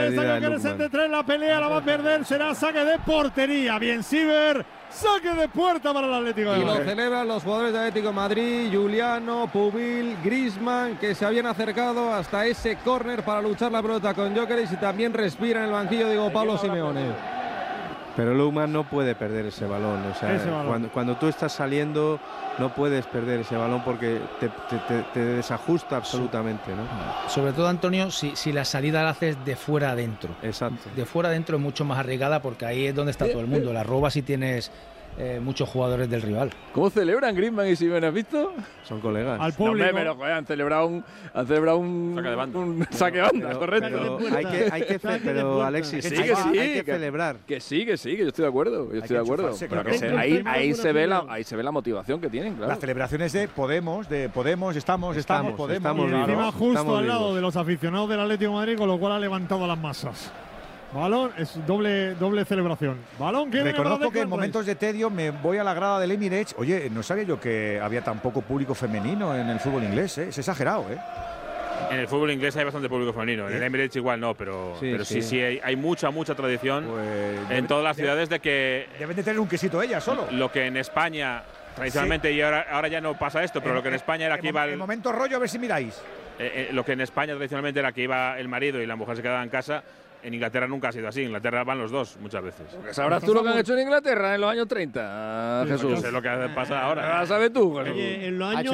Esta que el 73, la pelea la va a perder, será saque de portería. Bien, Siver, saque de puerta para el Atlético de Y Madrid. lo celebran los jugadores de Atlético de Madrid, Juliano, Pubil, Griezmann, que se habían acercado hasta ese córner para luchar la pelota con Gyökeres, y también respira en el banquillo Diego Pablo Simeone. Pero Lookman no puede perder ese balón. O sea, cuando tú estás saliendo no puedes perder ese balón porque te desajusta absolutamente, ¿no? Sobre todo, Antonio, si la salida la haces de fuera adentro. Exacto. De fuera adentro es mucho más arriesgada porque ahí es donde está todo el mundo. La robas si tienes muchos jugadores del rival. ¿Cómo celebran Griezmann y Simeone? ¿Has visto? Son colegas. Al público. No, pero joder, han celebrado un saque de banda. Un saque de banda, correcto. Pero Alexis, que sí, hay que celebrar. Que sí, que yo estoy de acuerdo. Yo estoy de acuerdo. Pero que ahí se ve la motivación que tienen, claro. Las celebraciones de Podemos, estamos, Podemos. Y encima justo estamos al lado vivos. de los aficionados del Atlético de Madrid, con lo cual ha levantado a las masas. Balón, es doble celebración. Balón que reconozco que en momentos de tedio me voy a la grada del Emirates. Oye, no sabía yo que había tan poco público femenino en el fútbol inglés, ¿eh? Es exagerado, ¿eh? En el fútbol inglés hay bastante público femenino. En el Emirates igual no, pero sí hay mucha tradición en todas las ciudades de que… Deben de tener un quesito ellas solo. Lo que en España, tradicionalmente, y ahora ya no pasa esto, pero lo que en España era que iba… El momento rollo, a ver si miráis. Lo que en España tradicionalmente era que iba el marido y la mujer se quedaba en casa. En Inglaterra nunca ha sido así. En Inglaterra van los dos muchas veces. ¿Sabrás tú lo que han hecho en Inglaterra en los años 30, Jesús? No sé lo que pasa ahora. ¿Sabes tú, Jesús? Oye, en los años